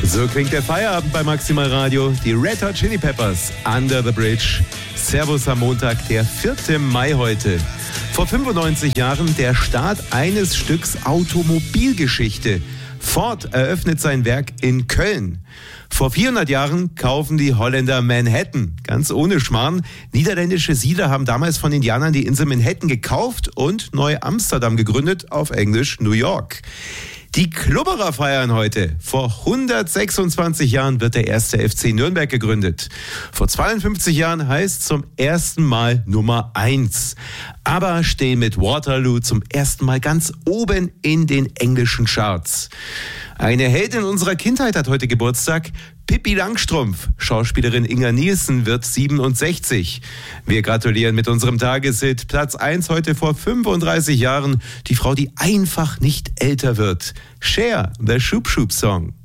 So klingt der Feierabend bei Maximal Radio. Die Red Hot Chili Peppers, Under the Bridge. Servus am Montag, der 4. Mai heute. Vor 95 Jahren der Start eines Stücks Automobilgeschichte. Ford eröffnet sein Werk in Köln. Vor 400 Jahren kaufen die Holländer Manhattan, ganz ohne Schmarrn. Niederländische Siedler haben damals von Indianern die Insel Manhattan gekauft und Neu-Amsterdam gegründet, auf Englisch New York. Die Klubberer feiern heute. Vor 126 Jahren wird der erste FC Nürnberg gegründet. Vor 52 Jahren heißt zum ersten Mal Nummer 1. ABBA stehen mit Waterloo zum ersten Mal ganz oben in den englischen Charts. Eine Heldin unserer Kindheit hat heute Geburtstag. Pippi Langstrumpf. Schauspielerin Inga Nielsen wird 67. Wir gratulieren mit unserem Tageshit. Platz 1 heute vor 35 Jahren. Die Frau, die einfach nicht älter wird. Cher, The Shoop Shoop Song.